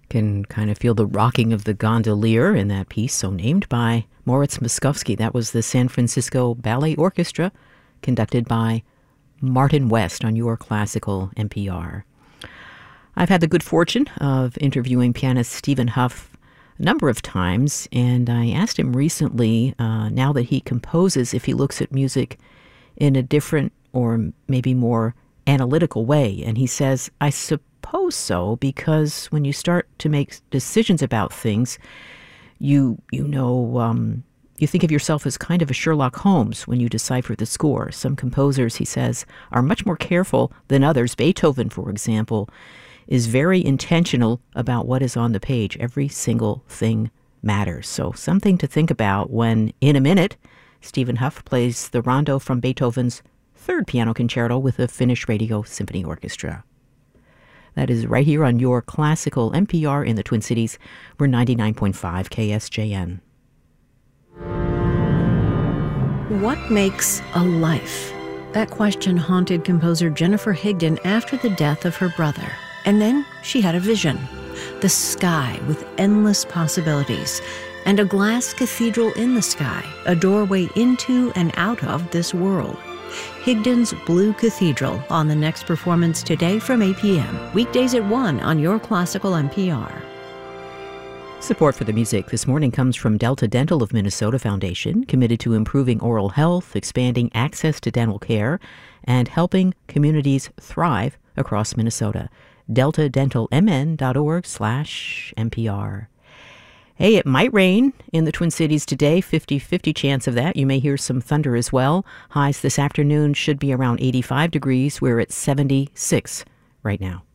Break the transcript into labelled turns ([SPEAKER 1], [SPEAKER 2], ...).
[SPEAKER 1] Can kind of feel the rocking of the gondolier in that piece, so named by Moritz Moszkowski. That was the San Francisco Ballet Orchestra, conducted by Martin West on Your Classical NPR. I've had the good fortune of interviewing pianist Stephen Hough a number of times, and I asked him recently, now that he composes, if he looks at music in a different or maybe more analytical way. And he says, I suppose so, because when you start to make decisions about things, you think of yourself as kind of a Sherlock Holmes when you decipher the score. Some composers, he says, are much more careful than others. Beethoven, for example, is very intentional about what is on the page. Every single thing matters. So something to think about when, in a minute, Stephen Hough plays the rondo from Beethoven's Third Piano Concerto with the Finnish Radio Symphony Orchestra. That is right here on Your Classical NPR in the Twin Cities. We're 99.5 KSJN.
[SPEAKER 2] What makes a life? That question haunted composer Jennifer Higdon after the death of her brother. And then she had a vision. The sky with endless possibilities. And a glass cathedral in the sky, a doorway into and out of this world. Higdon's Blue Cathedral on the next performance today from 8 p.m. Weekdays at 1 on Your Classical NPR.
[SPEAKER 1] Support for the music this morning comes from Delta Dental of Minnesota Foundation, committed to improving oral health, expanding access to dental care, and helping communities thrive across Minnesota. deltadentalmn.org/NPR. Hey, it might rain in the Twin Cities today, 50-50 chance of that. You may hear some thunder as well. Highs this afternoon should be around 85 degrees. We're at 76 right now.